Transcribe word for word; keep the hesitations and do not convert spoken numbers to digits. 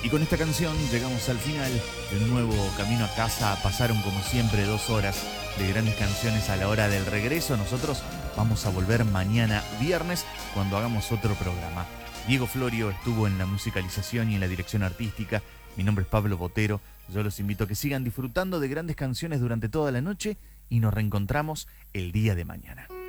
con esta canción llegamos al final del nuevo Camino a Casa. Pasaron como siempre dos horas de grandes canciones a la hora del regreso. Nosotros vamos a volver mañana viernes cuando hagamos otro programa. Diego Florio estuvo en la musicalización y en la dirección artística. Mi nombre es Pablo Botero. Yo los invito a que sigan disfrutando de grandes canciones durante toda la noche y nos reencontramos el día de mañana.